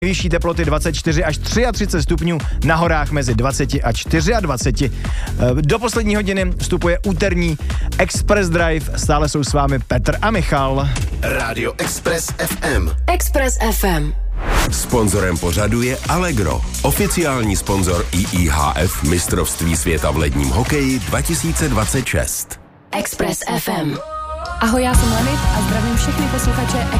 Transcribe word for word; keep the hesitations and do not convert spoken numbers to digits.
Nejvyšší teploty dvacet čtyři až třicet tři stupňů, na horách mezi dvacet a dvacet čtyři. Do poslední hodiny vstupuje úterní Express Drive, stále jsou s vámi Petr a Michal. Rádio Express ef em. Express ef em. Sponzorem pořadu je Allegro, oficiální sponzor I I H F mistrovství světa v ledním hokeji dva tisíce dvacet šest. Express ef em. Ahoj, já jsem Lenit a zdravím všechny posluchače